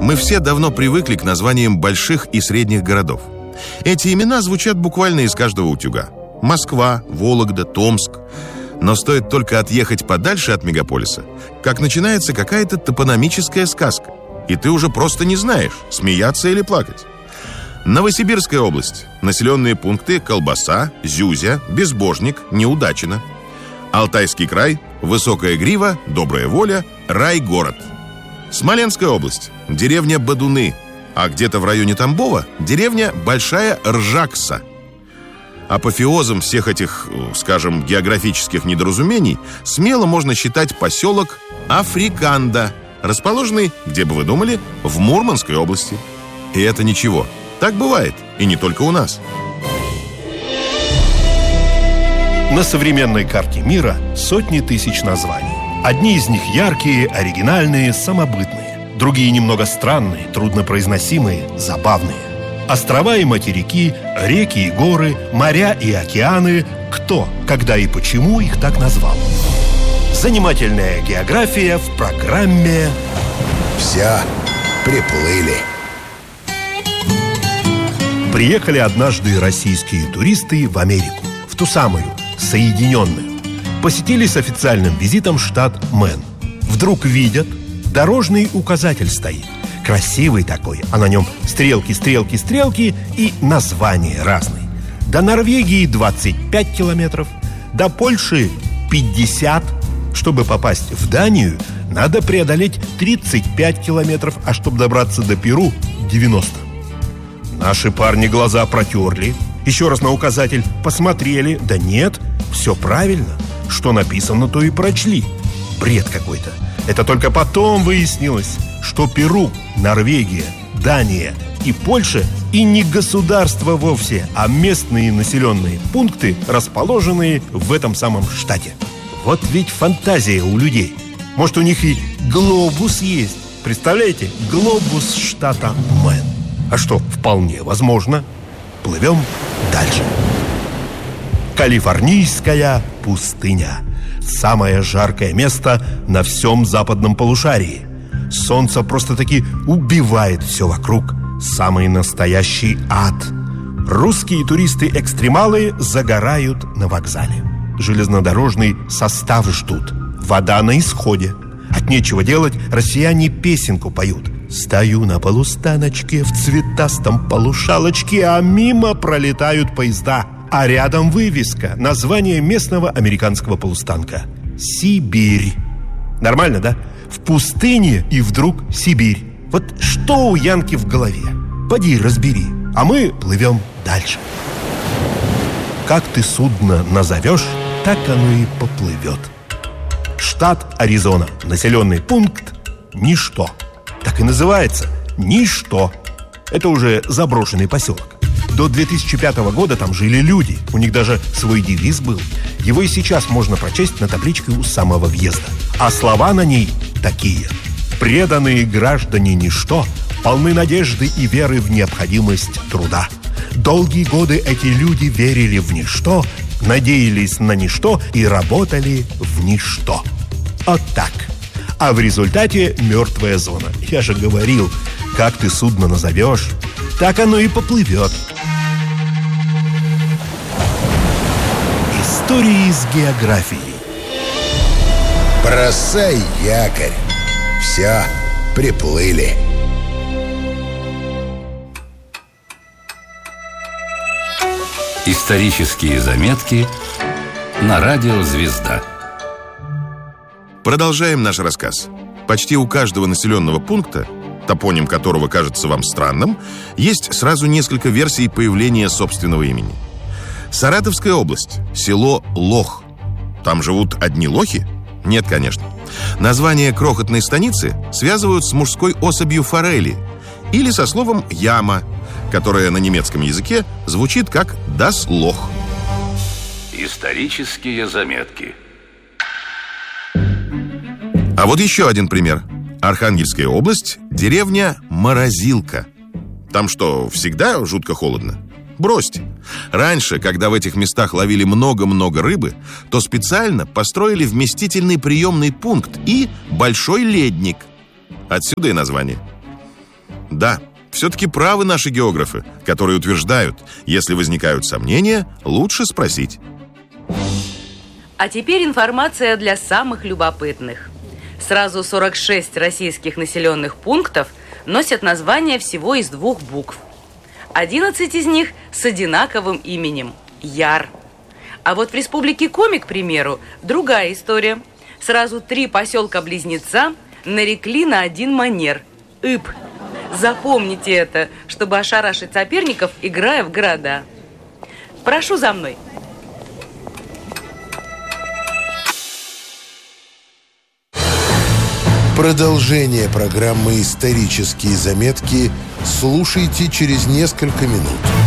Мы все давно привыкли к названиям больших и средних городов. Эти имена звучат буквально из каждого утюга. Москва, Вологда, Томск. Но стоит только отъехать подальше от мегаполиса, как начинается какая-то топонимическая сказка. И ты уже просто не знаешь, смеяться или плакать. Новосибирская область. Населенные пункты: Колбаса, Зюзя, Безбожник, Неудачино. Алтайский край. Высокая Грива, Добрая Воля, Райгород. Смоленская область. Деревня Бодуны. А где-то в районе Тамбова деревня Большая Ржакса. Апофеозом всех этих, скажем, географических недоразумений смело можно считать поселок Африканда, расположенный, где бы вы думали, в Мурманской области. И это ничего. Так бывает, и не только у нас. На современной карте мира сотни тысяч названий. Одни из них яркие, оригинальные, самобытные. Другие немного странные, труднопроизносимые, забавные. Острова и материки, реки и горы, моря и океаны. Кто, когда и почему их так назвал? Занимательная география в программе «Все приплыли». Приехали однажды российские туристы в Америку, в ту самую, Соединенную. Посетили с официальным визитом штат Мэн. Вдруг видят, дорожный указатель стоит. Красивый такой, а на нем стрелки, стрелки, стрелки и названия разные. До Норвегии 25 километров, до Польши 50. Чтобы попасть в Данию, надо преодолеть 35 километров, а чтобы добраться до Перу 90. Наши парни глаза протерли, еще раз на указатель посмотрели. Да нет, все правильно. Что написано, то и прочли. Бред какой-то. Это только потом выяснилось, что Перу, Норвегия, Дания и Польша и не государства вовсе, а местные населенные пункты, расположенные в этом самом штате. Вот ведь фантазия у людей. Может, у них и глобус есть. Представляете? Глобус штата Мэн. А что, вполне возможно. Плывем дальше. Калифорнийская пустыня. Самое жаркое место на всем западном полушарии. Солнце просто-таки убивает все вокруг. Самый настоящий ад. Русские туристы-экстремалы загорают на вокзале. Железнодорожный состав ждут. Вода на исходе. От нечего делать россияне песенку поют. Стою на полустаночке в цветастом полушалочке, а мимо пролетают поезда. А рядом вывеска, название местного американского полустанка. Сибирь. Нормально, да? В пустыне и вдруг Сибирь. Вот что у Янки в голове? Поди разбери. А мы плывем дальше. Как ты судно назовешь, так оно и поплывет. Штат Аризона. Населенный пункт Ничто. Так и называется. Ничто. Это уже заброшенный поселок. До 2005 года там жили люди. У них даже свой девиз был. Его и сейчас можно прочесть на табличке у самого въезда. А слова на ней такие: преданные граждане Ничто полны надежды и веры в необходимость труда. Долгие годы эти люди верили в ничто, надеялись на ничто и работали в ничто. Вот так. А в результате мертвая зона. Я же говорил, как ты судно назовешь, так оно и поплывет. Истории с географией. Бросай якорь. Все, приплыли. Исторические заметки на радио «Звезда». Продолжаем наш рассказ. Почти у каждого населенного пункта, топоним которого кажется вам странным, есть сразу несколько версий появления собственного имени. Саратовская область, село Лох. Там живут одни лохи? Нет, конечно. Название крохотной станицы связывают с мужской особью форели или со словом «яма», которое на немецком языке звучит как «das Loch». Исторические заметки. А вот еще один пример. Архангельская область, деревня Морозилка. Там что, всегда жутко холодно? Бросьте. Раньше, когда в этих местах ловили много-много рыбы, то специально построили вместительный приемный пункт и большой ледник. Отсюда и название. Да, все-таки правы наши географы, которые утверждают, если возникают сомнения, лучше спросить. А теперь информация для самых любопытных. Сразу 46 российских населенных пунктов носят название всего из 2 букв. 11 из них с одинаковым именем – Яр. А вот в Республике Коми, к примеру, другая история. Сразу 3 поселка-близнеца нарекли на один манер – Иб. Запомните это, чтобы ошарашить соперников, играя в города. Прошу за мной. Продолжение программы «Исторические заметки» слушайте через несколько минут.